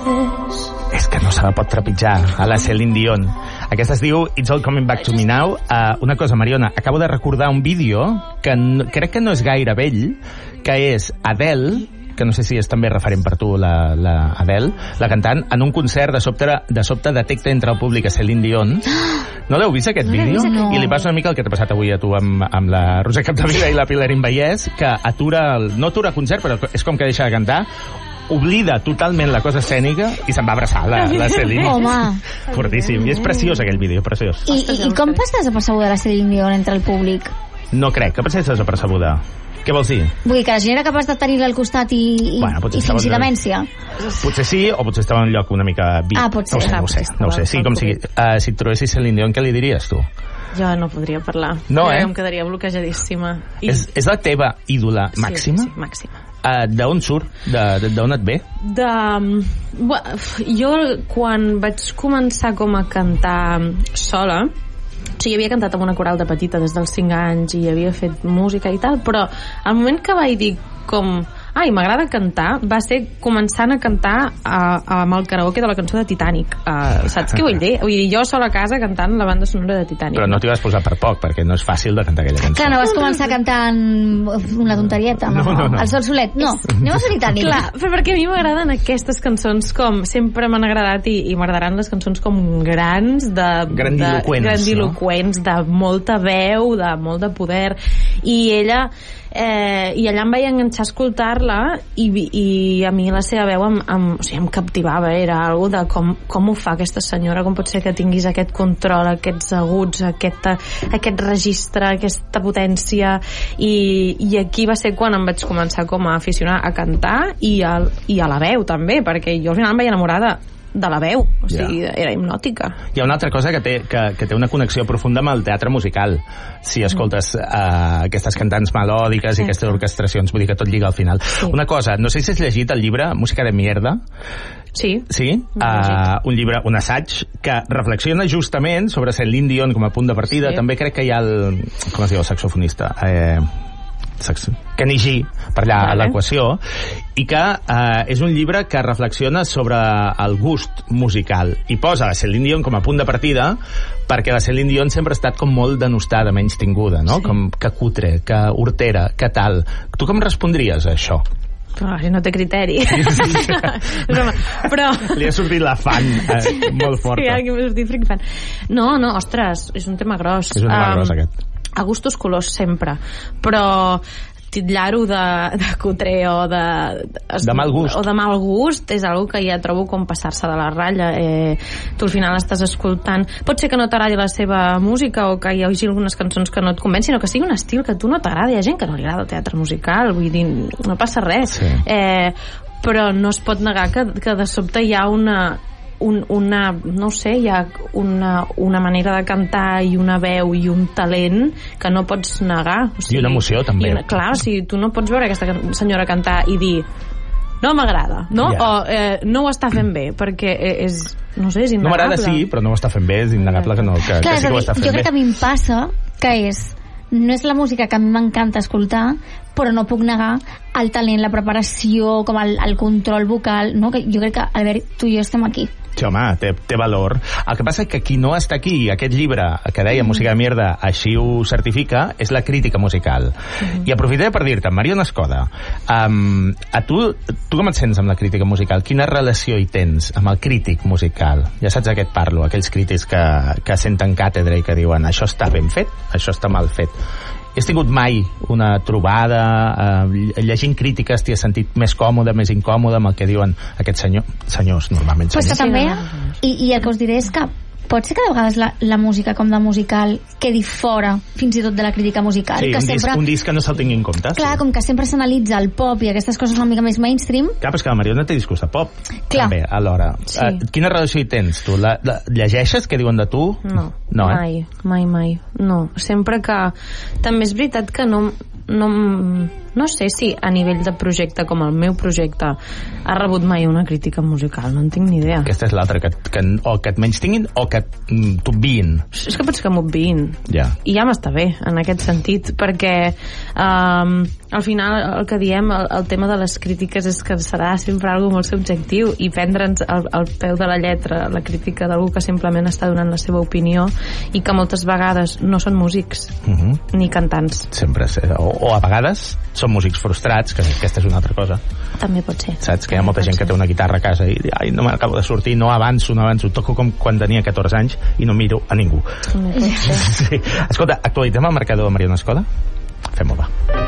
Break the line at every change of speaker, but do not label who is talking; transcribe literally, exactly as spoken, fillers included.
És que no se la pot trepitjar, a la Celine Dion. Aquesta es diu It's All Coming Back to Me Now. Uh, una cosa, Mariona, acabo de recordar un vídeo que no, crec que no és gaire vell, que és Adele, que no sé si és també referent per tu, la, la Adele, la cantant, en un concert de sobte, de sobte detecta entre el públic a Celine Dion. No l'heu vist, aquest
no
vídeo?
Vist, no.
I li passa una mica el que t'ha passat avui a tu amb, amb la Rosa Capdevila i la Pilar Invallès, que atura, el, no atura el concert, però és com que deixa de cantar, oblida totalment la cosa escènica i se'n va abraçar la, la Celine.
Home.
Fortíssim. I és preciós aquell vídeo, preciós.
I, i, i com passa desapercebuda la Celine Dion entre el públic?
No crec que passés desapercebuda. Què vols dir?
Vull dir que la gent era capaç de tenir-la al costat i, i,
bueno,
i fins i demència.
Potser sí, o potser estava en un lloc una mica vi.
Ah, potser.
No ho sé, no ho sé. No ho sé. Sí, com sigui. Uh, si et trobessis Celine Dion, què li diries, tu?
Jo no podria parlar.
No, eh?
Em quedaria bloquejadíssima. I...
És, és la teva ídola màxima?
Sí, sí, màxima.
Uh, d'on surt? D'on et ve?
De... Jo, quan vaig començar com a cantar sola, o sigui, havia cantat amb una coral de petita des dels cinc anys i havia fet música i tal, però al moment que vaig dir com... ai, m'agrada cantar, va ser començant a cantar a, a, amb el karaoke de la cançó de Titanic. Uh, saps què vull dir? Vull dir, jo sola a casa cantant la banda sonora de Titanic.
Però no t'hi vas posar per poc, perquè no és fàcil de cantar aquella cançó.
Clar, no vas començar cantant una tonterieta, no, no, no. El sol solet. No, anem a ser Titanic.
Clar, però perquè a mi m'agraden aquestes cançons com... Sempre m'han agradat i, i m'agradaran les cançons com grans, de...
Grandiloquents.
De, grandiloquents, no? De molta veu, de molt de poder. I ella... Eh, i allà em vaig enganxar a escoltar-la i, i a mi la seva veu em, em, o sigui, em captivava, era algo de com, com ho fa aquesta senyora, com pot ser que tinguis aquest control, aquests aguts, aquest, aquest registre, aquesta potència, i, i aquí va ser quan em vaig començar com a aficionar a cantar i a, i a la veu també, perquè jo al final em vaig enamorar de de la veu, o sigui, yeah. Era hipnòtica.
Hi ha una altra cosa que té, que, que té una connexió profunda amb el teatre musical, si escoltes uh, aquestes cantants melòdiques i aquestes orquestracions, vull dir que tot lliga al final. Sí. Una cosa, no sé si has llegit el llibre Música de Mierda.
Sí.
Sí? Uh, un llibre, un assaig que reflexiona justament sobre Celine Dion com a punt de partida. Sí. També crec que hi ha el... com es diu el saxofonista? Eh... Kenny G per allà vale. A l'equació, i que eh, és un llibre que reflexiona sobre el gust musical i posa la Celine Dion com a punt de partida, perquè la Celine Dion sempre ha estat com molt denostada, menys tinguda, no? Sí. Com que cutre, que hortera, que tal. Tu com respondries a això?
Però no té criteri. però, però...
Li ha sortit la fan eh, molt forta.
Sí, aquí m'ha sortit fric fan. No, no, ostres, és un tema gros.
És un tema um, gros, aquest.
A gustos colors sempre, però titllar-ho de, de cutre o de, de,
de mal gust
o de mal gust és algo que ja trobo com passar-se de la ratlla. Eh, tu al final estàs escoltant, pot ser que no t'agradi la seva música o que hi hagi algunes cançons que no et convencin o que sigui un estil que a tu no t'agradi. Hi ha gent que no li agrada el teatre musical, vull dir, no passa res. Sí. Eh, però no es pot negar que, que de sobte hi ha una Un, una, no sé, hi ha una, una manera de cantar i una veu i un talent que no pots negar, o sigui,
i una emoció també,
una, clar, o sigui, tu no pots veure aquesta senyora cantar i dir no m'agrada, no? Yeah. O eh, no ho està fent bé, perquè és, no sé, és innegable.
No m'agrada, sí, però no ho està fent bé, és innegable que, no, que, clar, que sí que ho està fent
jo
bé.
Crec que a mi em passa que és no és la música que a mi m'encanta escoltar, però no puc negar el talent, la preparació, com el, el control vocal, no? Que jo crec que, Albert, tu i jo estem aquí.
Sí, home, té, té valor. El que passa és que qui no està aquí, aquest llibre que deia mm. Música de Mierda, així ho certifica, és la crítica musical. Mm. I aprofitaré per dir-te, Mariona Escoda, um, a tu, tu com et sents amb la crítica musical? Quina relació hi tens amb el crític musical? Ja saps a què et parlo, aquells crítics que, que senten càtedra i que diuen això està ben fet, això està mal fet. Has tingut mai una trobada, eh, llegint crítiques, t'hi has sentit més còmode, més incòmode amb el que diuen aquests senyor, senyors, normalment senyors?
Pues que també, i, i el que us diré és que pot ser que de vegades la, la música com de musical quedi fora fins i tot de la crítica musical.
Sí,
que
un,
sempre,
disc, un disc que no se'l tingui en compte.
Clar, sí. Com que sempre s'analitza el pop i aquestes coses una mica més mainstream.
Clar, però és que la Mariona té discos de pop.
Clar.
També, alhora.
Sí.
Uh, quina relació hi tens, tu? La, la, llegeixes què diuen de tu?
No,
no eh?
mai, mai, mai. No, sempre que... També és veritat que no... no, no sé si a nivell de projecte com el meu projecte ha rebut mai una crítica musical, no en tinc ni idea.
Aquesta és l'altra, que, que, o que et menys tinguin o que t'obviïn.
És que pots que m'obviïn.
Yeah.
I ja m'està bé en aquest sentit, perquè um, al final el que diem, el, el tema de les crítiques és que serà sempre algo molt subjectiu i prendre'ns al, al peu de la lletra la crítica d'algú que simplement està donant la seva opinió i que moltes vegades no són músics
uh-huh.
ni cantants.
Sempre, o, o a vegades són músics frustrats, que aquesta és una altra cosa.
També pot ser.
Saps? Que hi ha molta gent que té una guitarra a casa i ai, no m'acabo de sortir, no avanço, no avanço, toco com quan tenia catorze anys i no miro a ningú.
També pot ser.
Sí. Escolta, actualitzem el marcador de Mariona Escoda? Fem-ho, va.